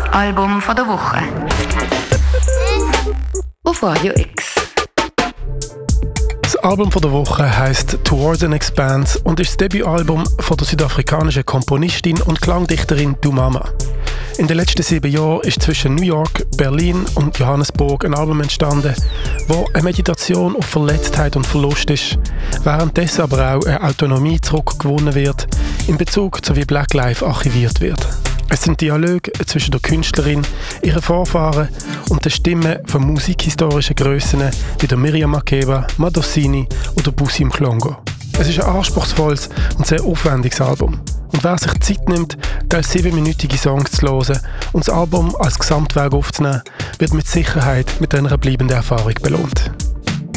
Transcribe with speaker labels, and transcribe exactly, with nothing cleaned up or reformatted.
Speaker 1: Album von der Woche. Auf Radio X.
Speaker 2: Das Album von der Woche heisst «Towards an Expanse» und ist das Debütalbum von der südafrikanischen Komponistin und Klangdichterin Dumama. In den letzten sieben Jahren ist zwischen New York, Berlin und Johannesburg ein Album entstanden, wo eine Meditation auf Verletztheit und Verlust ist, währenddessen aber auch eine Autonomie zurückgewonnen wird, in Bezug zu wie Black Life archiviert wird. Es sind Dialoge zwischen der Künstlerin, ihren Vorfahren und den Stimmen von musikhistorischen Grössen wie der Miriam Makeba, Madosini oder Bussi Mhlongo. Es ist ein anspruchsvolles und sehr aufwendiges Album. Und wer sich Zeit nimmt, teils siebenminütige Songs zu hören und das Album als Gesamtwerk aufzunehmen, wird mit Sicherheit mit einer bleibenden Erfahrung belohnt.